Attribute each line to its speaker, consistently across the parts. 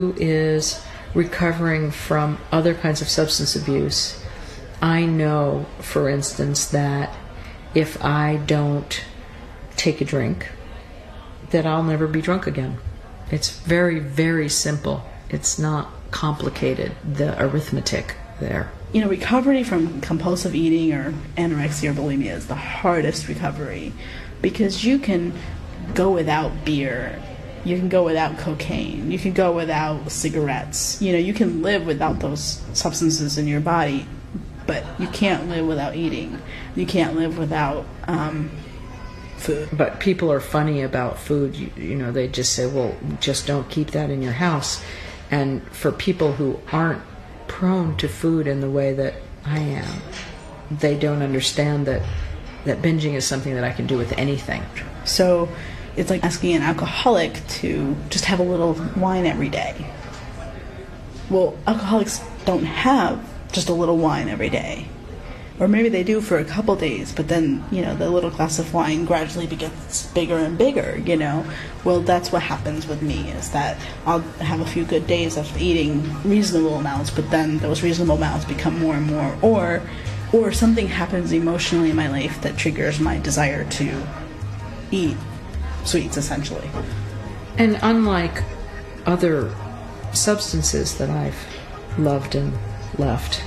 Speaker 1: Who is recovering from other kinds of substance abuse, I know, for instance, that if I don't take a drink, that I'll never be drunk again. It's very, very simple. It's not complicated, the arithmetic there.
Speaker 2: You know, recovery from compulsive eating or anorexia or bulimia is the hardest recovery because you can go without beer, you can go without cocaine, you can go without cigarettes. You know, you can live without those substances in your body, but you can't live without eating. You can't live without food.
Speaker 1: But people are funny about food. You know, they just say, well, just don't keep that in your house. And for people who aren't prone to food in the way that I am, they don't understand that binging is something that I can do with anything.
Speaker 2: So it's like asking an alcoholic to just have a little wine every day. Well, alcoholics don't have just a little wine every day. Or maybe they do for a couple days, but then, you know, the little glass of wine gradually gets bigger and bigger, you know. Well, that's what happens with me, is that I'll have a few good days of eating reasonable amounts, but then those reasonable amounts become more and more. Or something happens emotionally in my life that triggers my desire to eat sweets, essentially.
Speaker 1: And unlike other substances that I've loved and left,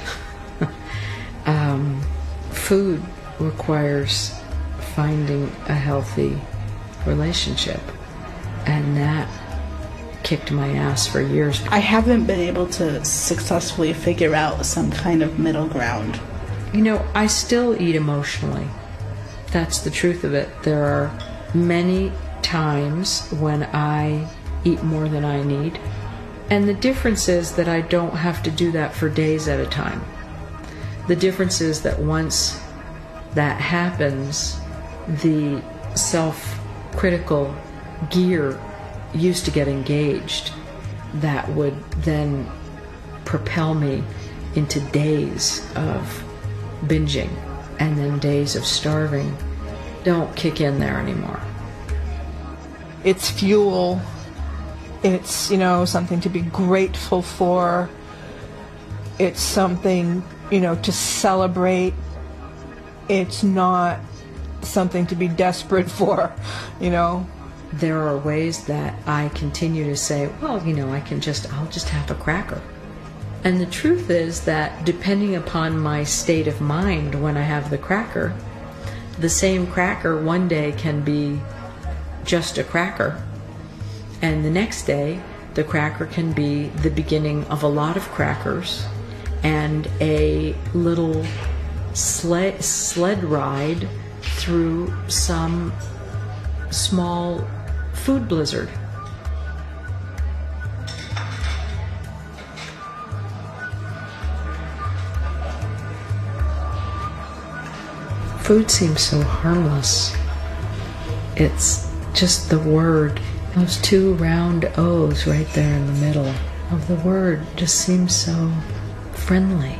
Speaker 1: food requires finding a healthy relationship, and that kicked my ass for years.
Speaker 2: I haven't been able to successfully figure out some kind of middle ground.
Speaker 1: You know, I still eat emotionally. That's the truth of it. There are many times when I eat more than I need, and the difference is that I don't have to do that for days at a time. The difference is that once that happens, the self-critical gear used to get engaged. That would then propel me into days of binging, and then days of starving don't kick in there anymore.
Speaker 3: It's fuel. It's, you know, something to be grateful for. It's something, you know, to celebrate. It's not something to be desperate for, you know.
Speaker 1: There are ways that I continue to say, well, you know, I'll just have a cracker. And the truth is that depending upon my state of mind when I have the cracker, the same cracker one day can be just a cracker, and the next day the cracker can be the beginning of a lot of crackers and a little sled ride through some small food blizzard. Food seems so harmless. It's just the word. Those two round O's right there in the middle of the word just seems so friendly.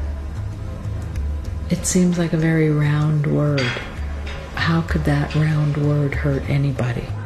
Speaker 1: It seems like a very round word. How could that round word hurt anybody?